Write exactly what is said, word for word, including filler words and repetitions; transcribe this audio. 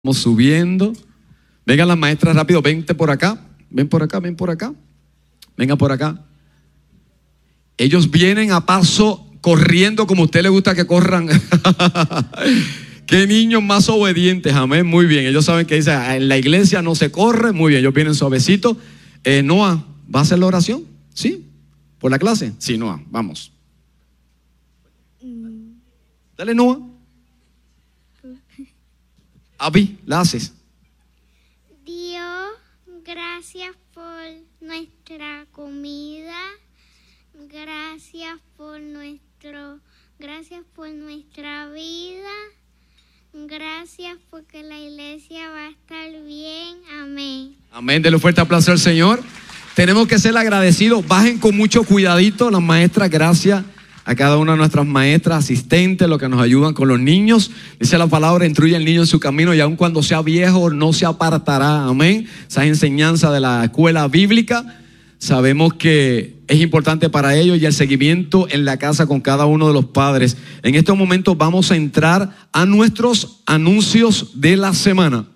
Vamos subiendo. Vengan las maestras rápido, vente por acá. Ven por acá, ven por acá. Venga por acá. Ellos vienen a paso corriendo como a usted le gusta que corran. Qué niños más obedientes, amén. Muy bien, ellos saben que dice, en la iglesia no se corre. Muy bien, ellos vienen suavecito. eh, Noah, ¿va a hacer la oración? ¿Sí? ¿Por la clase? Sí, Noah, vamos. Dale, Noah. Abby, la haces. Dios, gracias por nuestra comida, gracias por nuestro, gracias por nuestra vida, gracias porque la iglesia va a estar bien, amén. Amén, denle un fuerte aplauso al Señor. Tenemos que ser agradecidos, bajen con mucho cuidadito las maestras, gracias a cada una de nuestras maestras, asistentes, los que nos ayudan con los niños. Dice la palabra, instruye al niño en su camino y aun cuando sea viejo no se apartará, amén. Esa enseñanza de la escuela bíblica, sabemos que es importante para ellos y el seguimiento en la casa con cada uno de los padres. En estos momentos vamos a entrar a nuestros anuncios de la semana.